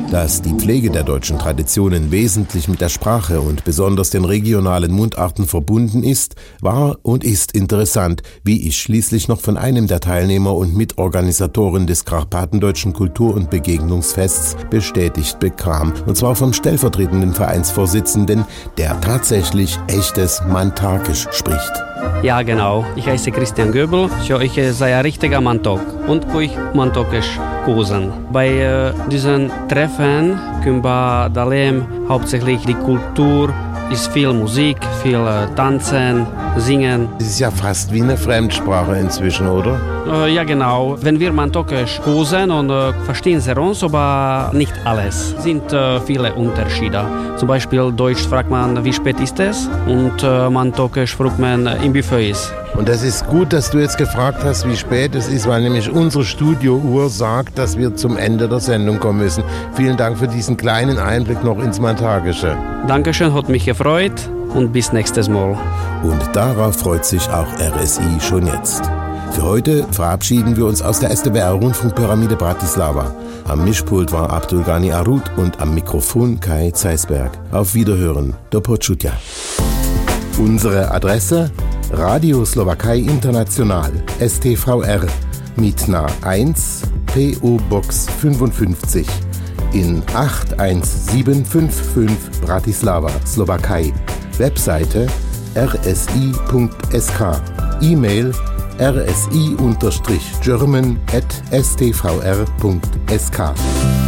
Dass die Pflege der deutschen Traditionen wesentlich mit der Sprache und besonders den regionalen Mundarten verbunden ist, war und ist interessant, wie ich schließlich noch von einem der Teilnehmer und Mitorganisatoren des Karpatendeutschen Kultur- und Begegnungsfests bestätigt bekam. Und zwar vom stellvertretenden Vereinsvorsitzenden, der tatsächlich echtes Mantakisch spricht. Ja, genau. Ich heiße Christian Göbel. Ich sei ein richtiger Mantok und ich Mantokisch kusen. Bei diesen Treffen können wir erleben hauptsächlich die Kultur, ist viel Musik, viel Tanzen, Singen. Das ist ja fast wie eine Fremdsprache inzwischen, oder? Ja, genau. Wenn wir Mantokisch kusen und verstehen sie uns, aber nicht alles. Es sind viele Unterschiede. Zum Beispiel Deutsch fragt man, wie spät ist es? Und Mantokisch fragt man, im Buffet ist. Und das ist gut, dass du jetzt gefragt hast, wie spät es ist, weil nämlich unsere Studiouhr sagt, dass wir zum Ende der Sendung kommen müssen. Vielen Dank für diesen kleinen Einblick noch ins Mantakische. Dankeschön, hat mich gefreut und bis nächstes Mal. Und darauf freut sich auch RSI schon jetzt. Für heute verabschieden wir uns aus der SDWR-Rundfunkpyramide Bratislava. Am Mischpult war Abdul Ghani Arut und am Mikrofon Kai Zeisberg. Auf Wiederhören, do počutia. Unsere Adresse: Radio Slowakei International, STVR, Mitna 1, PO Box 55 in 81755 Bratislava, Slowakei. Webseite rsi.sk. E-Mail rsi-german@stvr.sk.